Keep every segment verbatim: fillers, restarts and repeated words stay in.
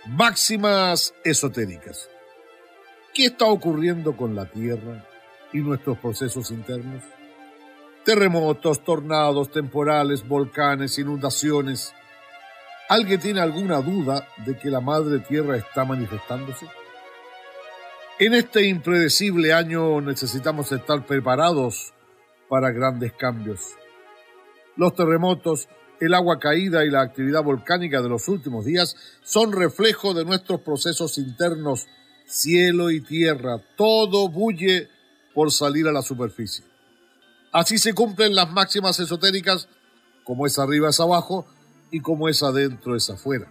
Máximas esotéricas. ¿Qué está ocurriendo con la Tierra y nuestros procesos internos? Terremotos, tornados, temporales, volcanes, inundaciones. ¿Alguien tiene alguna duda de que la Madre Tierra está manifestándose? En este impredecible año necesitamos estar preparados para grandes cambios. Los terremotos, el agua caída y la actividad volcánica de los últimos días son reflejo de nuestros procesos internos. Cielo y tierra, todo bulle por salir a la superficie. Así se cumplen las máximas esotéricas, como es arriba es abajo y como es adentro es afuera.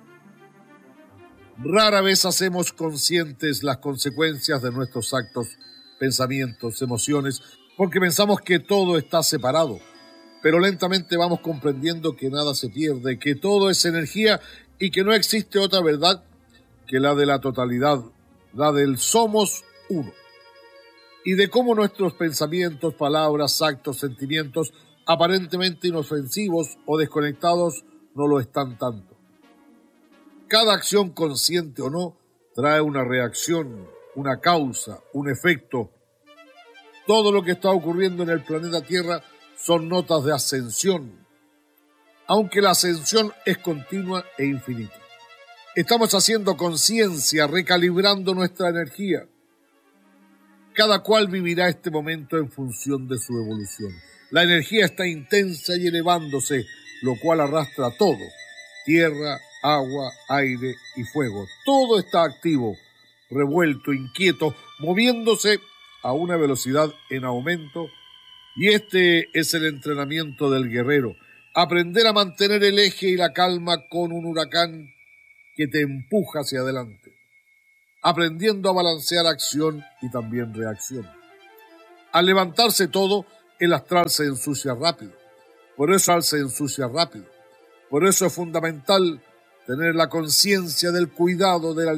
Rara vez hacemos conscientes las consecuencias de nuestros actos, pensamientos, emociones, porque pensamos que todo está separado. Pero lentamente vamos comprendiendo que nada se pierde, que todo es energía y que no existe otra verdad que la de la totalidad, la del somos uno. Y de cómo nuestros pensamientos, palabras, actos, sentimientos, aparentemente inofensivos o desconectados, no lo están tanto. Cada acción, consciente o no, trae una reacción, una causa, un efecto. Todo lo que está ocurriendo en el planeta Tierra son notas de ascensión, aunque la ascensión es continua e infinita. Estamos haciendo conciencia, recalibrando nuestra energía. Cada cual vivirá este momento en función de su evolución. La energía está intensa y elevándose, lo cual arrastra todo. Tierra, agua, aire y fuego. Todo está activo, revuelto, inquieto, moviéndose a una velocidad en aumento. Y este es el entrenamiento del guerrero. Aprender a mantener el eje y la calma con un huracán que te empuja hacia adelante. Aprendiendo a balancear acción y también reacción. Al levantarse todo, el astral se ensucia rápido. Por eso se ensucia rápido. Por eso es fundamental tener la conciencia del cuidado de la